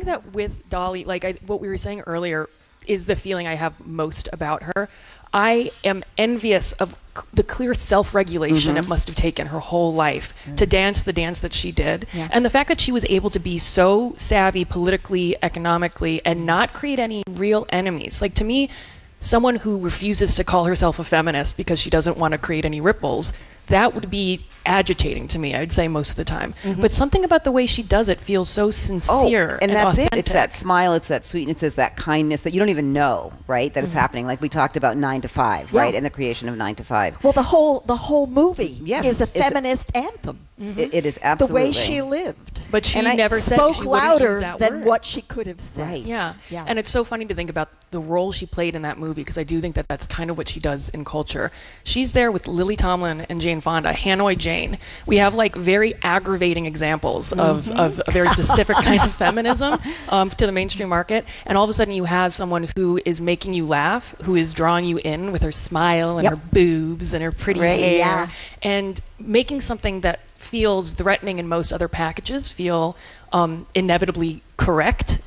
think that with Dolly, like what we were saying earlier, is the feeling I have most about her. I am envious of the clear self-regulation it must have taken her whole life to dance the dance that she did. Yeah. And the fact that she was able to be so savvy politically, economically, and not create any real enemies. Like, to me, someone who refuses to call herself a feminist because she doesn't want to create any ripples, that would be agitating to me, I'd say, most of the time. But something about the way she does it feels so sincere and that's authentic. it. It's that smile, it's that sweetness, it's that kindness that you don't even know, right, that it's happening. Like we talked about 9 to 5, right, and the creation of 9 to 5. Well, the whole movie is a feminist anthem. It is absolutely. The way she lived. But she never said spoke she louder use that than word. what she could have said. Right. Yeah. And it's so funny to think about the role she played in that movie, because I do think that that's kind of what she does in culture. She's there with Lily Tomlin and Jane Fonda, Hanoi Jane. We have like very aggravating examples of a very specific kind of feminism to the mainstream market. And all of a sudden you have someone who is making you laugh, who is drawing you in with her smile and her boobs and her pretty hair, and making something that feels threatening in most other packages feel inevitably correct.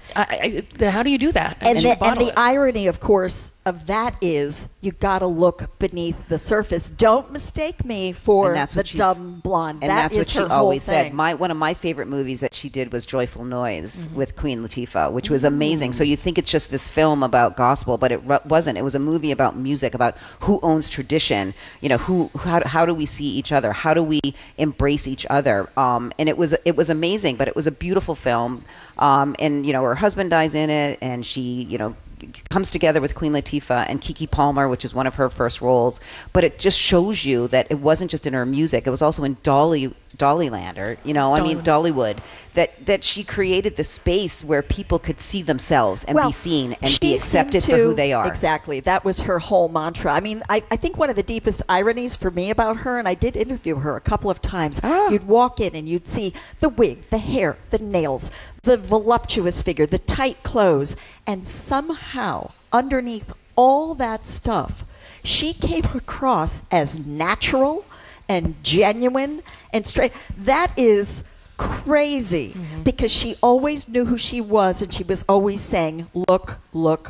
How do you do that? And the irony, of course, of that is you got to look beneath the surface. Don't mistake me for the dumb blonde. And that's what she always said. One of my favorite movies that she did was Joyful Noise with Queen Latifah, which was amazing. So you think it's just this film about gospel, but it wasn't. It was a movie about music, about who owns tradition. You know, how do we see each other? How do we embrace each other? And it was amazing, but it was a beautiful film. And you know, her husband dies in it, and she, you know, comes together with Queen Latifah and Keke Palmer, which is one of her first roles. But it just shows you that it wasn't just in her music; it was also in Dollyland, or Dollywood. That she created the space where people could see themselves and be seen and be accepted for who they are. Exactly, that was her whole mantra. I mean, I think one of the deepest ironies for me about her, and I did interview her a couple of times. You'd walk in and you'd see the wig, the hair, the nails, the voluptuous figure, the tight clothes, and somehow underneath all that stuff, she came across as natural and genuine and straight. That is crazy, because she always knew who she was, and she was always saying, look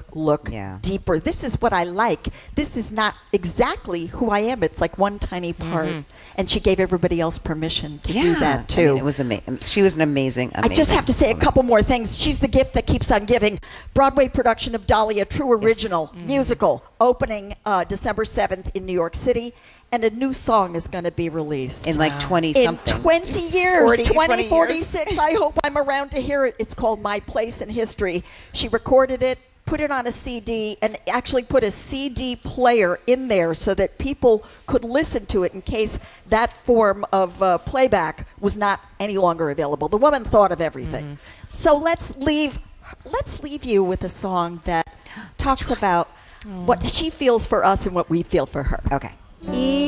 deeper. This is what I like. This is not exactly who I am. It's like one tiny part. And she gave everybody else permission to do that too. I mean, it was amazing. She was an amazing I just have to say a couple more things. She's the gift that keeps on giving. Broadway production of Dolly, a true original musical, opening December 7th in New York City. And a new song is going to be released. In like 20-something. In 20 years. 2046. I hope I'm around to hear it. It's called My Place in History. She recorded it, put it on a CD, and actually put a CD player in there so that people could listen to it in case that form of playback was not any longer available. The woman thought of everything. So let's leave you with a song that talks about what she feels for us and what we feel for her. Okay.